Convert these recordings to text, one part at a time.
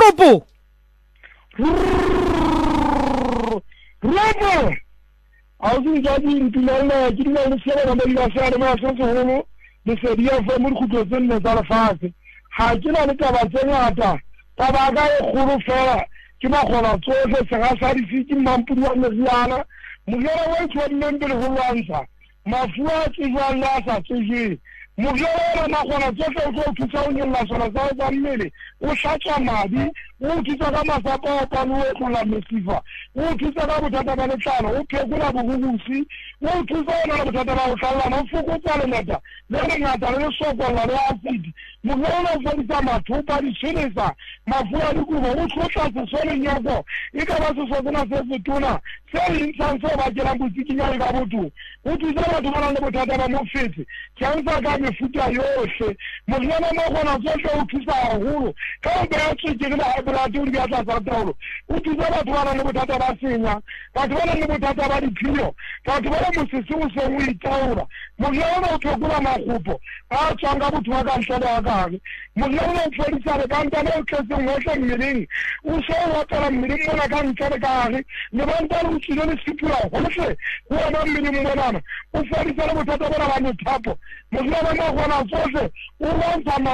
Ropo. I'll do that in Pilana, giving all the seven of the Sara Master, the Sadia for Murkutan and Salafas. Hajina Tabasana, Tabaga, Hurufera, Kimahola, Sosa, Sarasari City, Mampua, Naziana, Mugera went to remember who answer. Mafua is one last to Mugera Mahona Jota go to Sound in La Salazar Mili, Ushacha Madi, Ukitama Sapa, Panua Messiva, Ukitama Tabanachano, Ukegula Bugusi, Ukizana Tatara, Fuku Palanata, Lenata, Sopa, Acid, Mugera Fonsama, Tupa, Chinesa, Mafua Lugu, Ushota, the Sonin Yago, Ikawasu Soguna says Tuna, selling Sansa, Jalabuki Gabutu, Ukizana to one of the Tatara Mofit, Chansa Gami Futa Yoshe, Mugera Mohona Josho Kisa, who come back to Gina Satoro, Ukizana to one of the Tatara Sina, but one of the Tatara Pio, but one of the Susan we Taura, Mugera to Gurama Hupo, Changabu to Agan Shadagan, Mugera Felisa, Gantano, Kesson, meeting, Uso, Water, Mirimagan Chadagari, Nevanta, Uchidon Sipura, Hoshe, who are not Miriman, who Felisa Tatara on the top, Mugera Mohana Jose, who wants a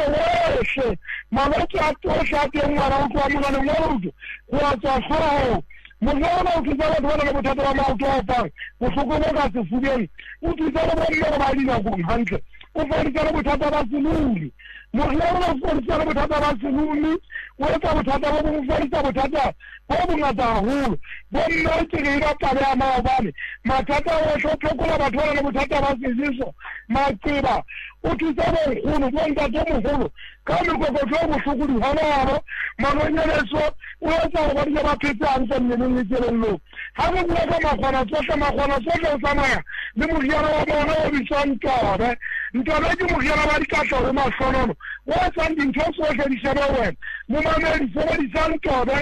Malaka, Malaka, Tosha, around one road, who was a hole. Mugera to tell one of the Tatara, who Fugoga to Fugan, who to tell one of the Hunter, who Felisa Tatara. Mugera for Tatara Sulu, where Tatara Felisa, Obunata, who, one night in Rapama Valley, Matata was so popular about one of the Tatara, my Kiba, which is who one that Domo, come to go to Hana, Manonia, where's what you have to answer in the look. Having never Mahana, social Samaya, the Mugera is on God, Ntalaki Mugera Castle, my son, what's something just like a Shabbat. Mumana is already San Toda,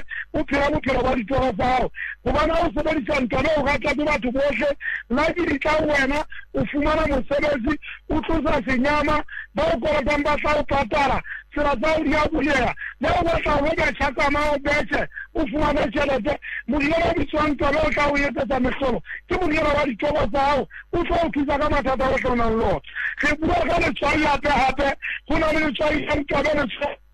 Upera, to us out. Umana was already San Toda, Hataduma to worship, like it is Kawena, Ufumana Musabesi, Utuza Sinyama, Boko Gamba Sao Patara. Yabuya, now was our weather Chakama better, Ufumana Chelete, Mugera is one Toloka, we had a Meso, Timugera to us out, Ufo Kizagama Tadoshan Lord. He brought on a child to happen, who not in a child and Kabana.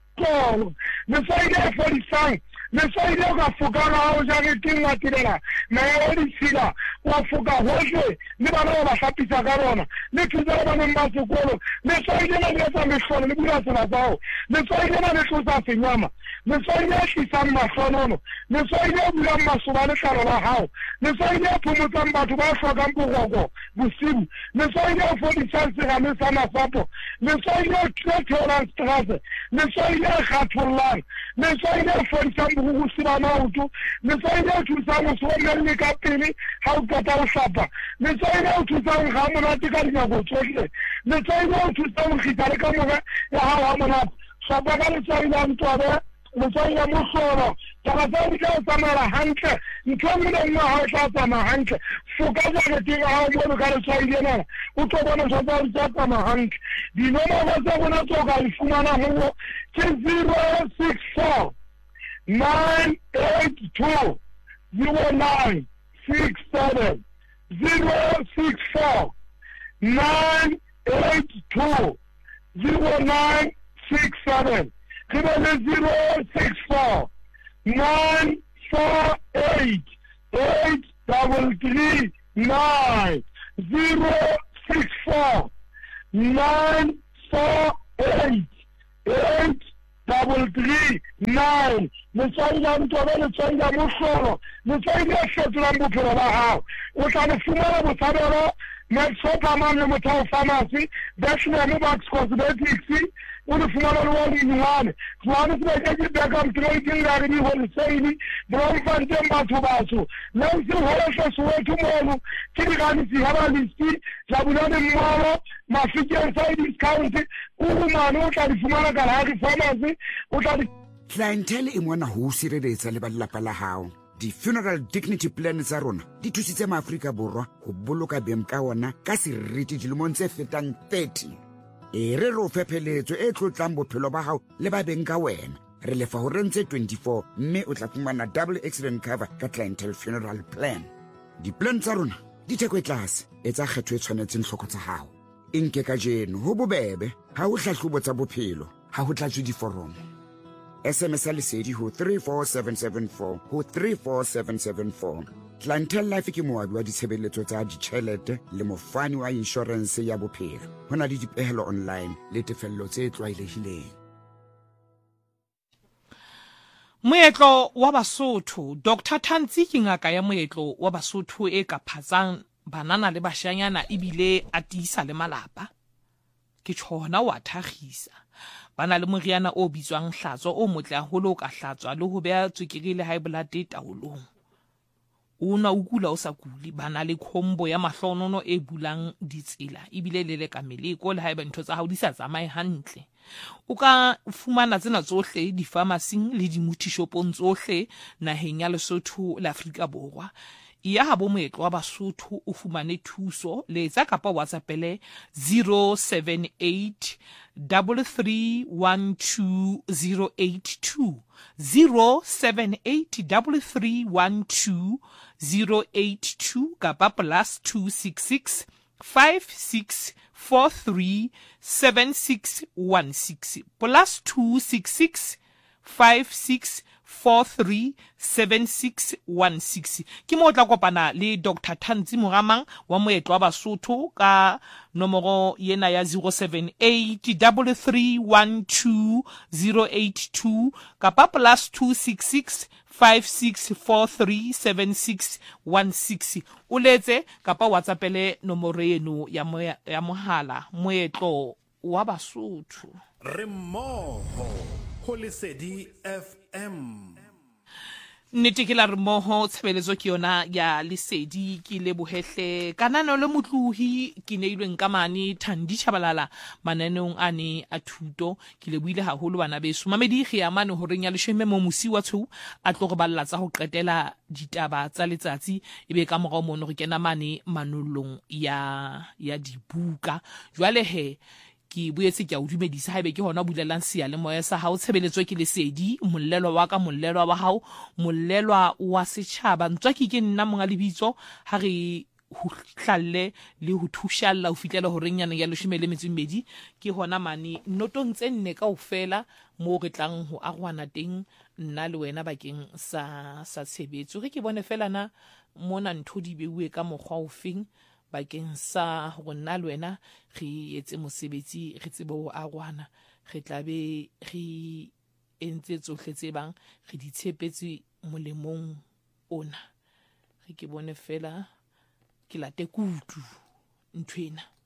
The side for the sun, the side of Fugana, I was everything like Tirana, Mary Sida, or Fuga, Hoshe, Nibanova, Happy Sagarona, the Kizana and Masukolo, the side of the Son, the Burazao, the side of the Susa Yama, the side of Shisama Sonono, the side of Lama Suvana How, the side of Pumutamba to Basagampo, Busim, the side of the Sansa and Sana Fato, the side of Tretoran Strasse, the side Hatfulan, the side for some Usimautu, the side to some Swami Capini, how Kata Sapa, the side to some Hamanatica, the side to some Hitaraka, how Hamana, Sabagal Saidan to the side of Musoro, Tarazanga Samara Hanka, you come in my house Sama Hanka, Fugaza, the how you got a side, Utobana Sama Hank, the number was the one of Fumana. 064 982 0967 064 982 0967 064 948 8339 064 948 833 the China to China Musoro, the China Shetland Purava, which are the Sumara Mutadoro, Max Sopaman Mutal Pharmacy, National Mubax Cosmetics, with the Sumara in one. One is making Beckham trading that he was saying, Brown Fantemba Tubasu, Nancy Horses were tomorrow, Kirigani Haralisti, Jabulani Moro, Mafiki inside this county, Umano, Sumara Galari Pharmacy, which are the clientele e ngwana ho sireletsa le balapa la hao. Di funeral dignity plan tsa rona di thusitse maAfrika borwa go boloka beng ka ona ka seriti dilemong tse fetang 30. E re ro fepheletso e tlotlang bophelo ba hao le ba beng ka wena. re lefa ho rentse 24 mme o tla fumana double accident cover ka clientele funeral plan. Diplan tsa rona di theko e tlase, etsa kgetho e tshwanetseng hloko tsa hao. Inke ka jeno ho bobebe, ha ho hlahlobo tsa bophelo, ha ho tlatswe diforomo. SMS lesedi ho 34774 ho 34774. Clientele Life ke moabi wa ditshebeletso tsa ditjhelete le mofani wa insurance ya bophelo. Ho na le dipehelo online le tefello tse tlwaelehileng. Moetlo wa Basotho. Dr. Thanzi ke ngaka ya moetlo wa Basotho e ka phatsang banana le bashanyana ebile a tiisa le malapa. Ke tshona wa thagisa. Bana le moriana o bitswang hlatswa o motle haholo ka hlatswa le ho beha tswekere le high blood taolong. Una ukula o sa kuli, bana le khombo ya mahlonono e bulang ditsela ebile le ka meleko le haeba ntho tsa hao di sa tsamaye hantle. O ka fumana tsena tsohle di-pharmacy le di-multi-shopong tsohle naheng ya Lesotho le Afrika Borwa. Ya habo moetlo wa Basotho o fumane thuso le tsa kapa WhatsAppele 078 3312082 078 3312082 kapa +266 5643 7616 +266 5643 7616. Ke mo tla kopana le Dr. Thanzi Mogamang wa moetlo wa Basotho ka nomoro yena ya 078 3312082 kapa +266 5643 7616. O letse kapa WhatsAppele nomoro eno ya mohala moetlo wa Basotho. Re mmoho ho Lesedi FM. Nnete ke la re mmoho tshebeletso ke yona ya Lesedi ke lebohehle kanano le motlohi ke neilweng ka mane Thandi Chabalala mananeng ane a thuto ke lebohile haholo bana beso mamedi ge ya mane ho reng ya leshome mo musi wa tsho a tlo go ballatsa go qetela ditaba tsa letsatsi ebe ka morao mono re kena mane manolong ya dibuka jwale he ke boetse ke a o dumedisa haebe ke hona bulelang sia le moya sa hao tshebeletso ke Lesedi mollelwa wa ka mollelwa wa hao mollelwa wa setjhaba ntswa ke nna monga lebitso ha re ho hlalle le ho thushalla ho fitlela ho renyana ya 12 ke hona mane notong tse nne kaofela mo re tlang ho arwana teng nna le wena bakeng sa tshebetso re ke bone fela na mona ntho di beuwe ka mokgwa ofeng bakeng sa go nna le wena re etse mosebetsi re tsebe ho arwana re tlabe re entse tsohle tse bang re di tshepetse molemong ona re ke bone fela ke late kutu nthwena